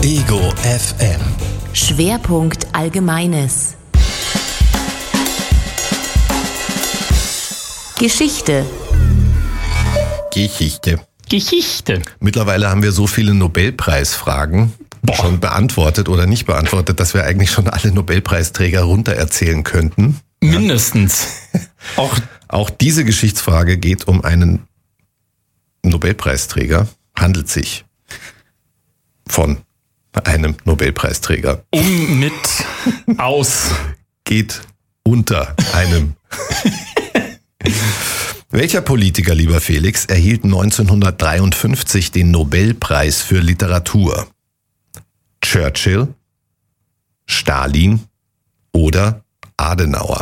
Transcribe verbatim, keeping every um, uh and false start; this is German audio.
Ego F M. Schwerpunkt Allgemeines. Geschichte. Geschichte. Geschichte. Mittlerweile haben wir so viele Nobelpreisfragen Boah. schon beantwortet oder nicht beantwortet, dass wir eigentlich schon alle Nobelpreisträger runtererzählen könnten. Mindestens. Auch, auch diese Geschichtsfrage geht um einen Nobelpreisträger, handelt sich von einem Nobelpreisträger. Um, mit, aus. Geht unter einem. Welcher Politiker, lieber Felix, erhielt neunzehnhundertdreiundfünfzig den Nobelpreis für Literatur? Churchill, Stalin oder Adenauer?